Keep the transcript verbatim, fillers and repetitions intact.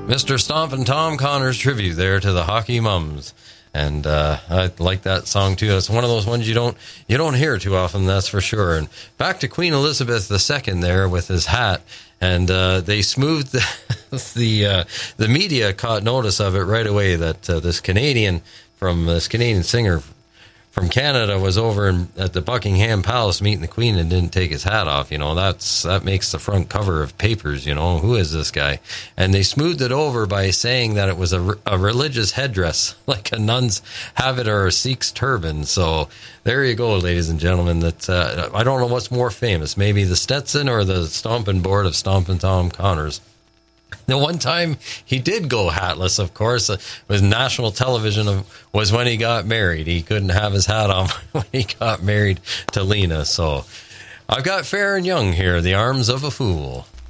Mister Stompin' Tom Connors tribute there to the hockey mums. And uh, I like that song too. It's one of those ones you don't you don't hear too often, that's for sure. And back to Queen Elizabeth the Second there with his hat, and uh, they smoothed the the, uh, the media caught notice of it right away that uh, this Canadian from this Canadian singer from Canada was over in, at the Buckingham Palace meeting the Queen and didn't take his hat off. You know, that's that makes the front cover of papers. You know, who is this guy? And they smoothed it over by saying that it was a, a religious headdress, like a nun's habit or a Sikh's turban. So there you go, ladies and gentlemen. That uh, I don't know what's more famous, maybe the Stetson or the stomping board of Stompin' Tom Connors. The one time he did go hatless, of course, uh, was national television, of, was when he got married. He couldn't have his hat on when he got married to Lena. So I've got Fair and Young here, The Arms of a Fool.